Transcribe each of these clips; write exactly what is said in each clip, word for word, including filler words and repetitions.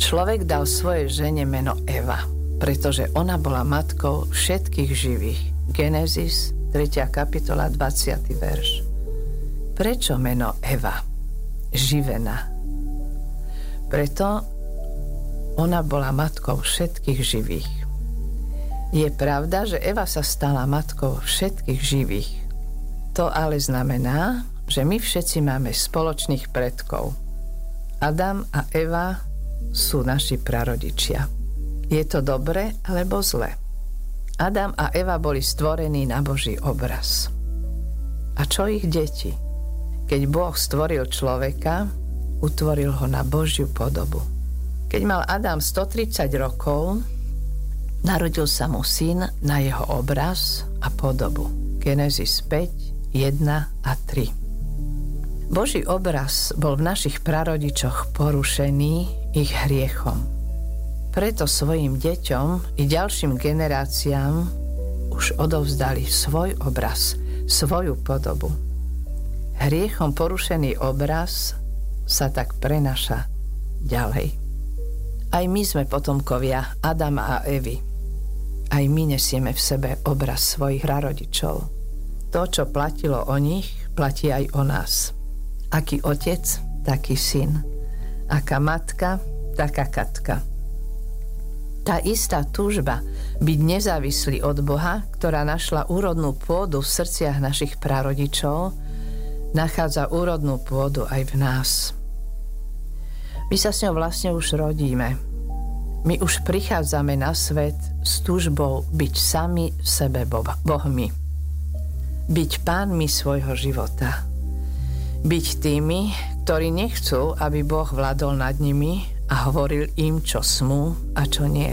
Človek dal svojej žene meno Eva, pretože ona bola matkou všetkých živých. Genesis, tretia kapitola, dvadsiaty verš. Prečo meno Eva? Živená. Preto ona bola matkou všetkých živých. Je pravda, že Eva sa stala matkou všetkých živých. To ale znamená, že my všetci máme spoločných predkov. Adam a Eva sú naši prarodičia. Je to dobre alebo zle? Adam a Eva boli stvorení na Boží obraz. A čo ich deti? Keď Boh stvoril človeka, utvoril ho na Božiu podobu. Keď mal Adam stotridsať rokov, narodil sa mu syn na jeho obraz a podobu. Genesis päť, jeden a tri. Boží obraz bol v našich prarodičoch porušený ich hriechom. Preto svojim deťom i ďalším generáciám už odovzdali svoj obraz, svoju podobu. Hriechom porušený obraz sa tak prenáša ďalej. Aj my sme potomkovia Adama a Evy. Aj my nesieme v sebe obraz svojich prarodičov. To, čo platilo o nich, platí aj o nás. Aký otec, taký syn. Aká matka, taká Katka. Tá istá túžba byť nezávislý od Boha, ktorá našla úrodnú pôdu v srdciach našich prarodičov, nachádza úrodnú pôdu aj v nás. My sa s ňou vlastne už rodíme. My už prichádzame na svet s túžbou byť sami v sebe bohmi. Byť pánmi svojho života. Byť tými, ktorí nechcú, aby Boh vládol nad nimi a hovoril im, čo smú a čo nie.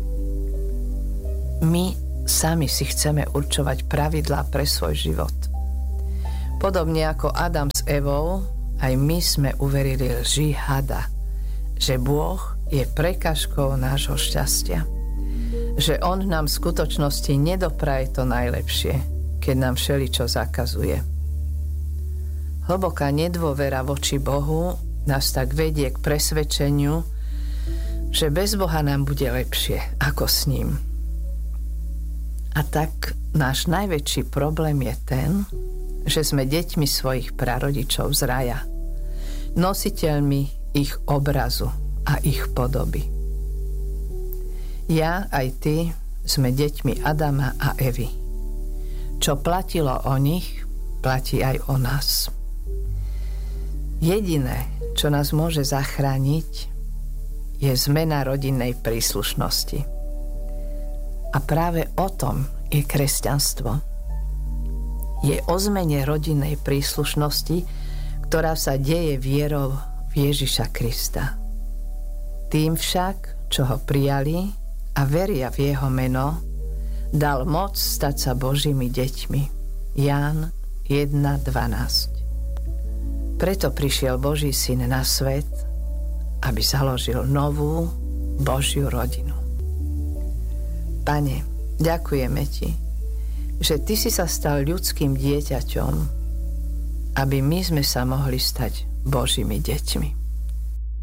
My sami si chceme určovať pravidlá pre svoj život. Podobne ako Adam s Evou, aj my sme uverili lži hada, že Boh je prekažkou nášho šťastia. Že On nám v skutočnosti nedopraje to najlepšie, keď nám všeličo zakazuje. Hlboká nedôvera voči Bohu nás tak vedie k presvedčeniu, že bez Boha nám bude lepšie ako s ním. A tak náš najväčší problém je ten, že sme deťmi svojich prarodičov z raja, nositeľmi ich obrazu a ich podoby. Ja aj ty sme deťmi Adama a Evy. Čo platilo o nich, platí aj o nás. Jediné, čo nás môže zachrániť, je zmena rodinnej príslušnosti. A práve o tom je kresťanstvo. Je o zmene rodinnej príslušnosti, ktorá sa deje vierou v Ježiša Krista. Tým však, čo ho prijali a veria v jeho meno, dal moc stať sa Božími deťmi. Ján jeden dvanásť. Preto prišiel Boží syn na svet, aby založil novú Božiu rodinu. Pane, ďakujeme ti, že ty si sa stal ľudským dieťaťom, aby my sme sa mohli stať Božími deťmi.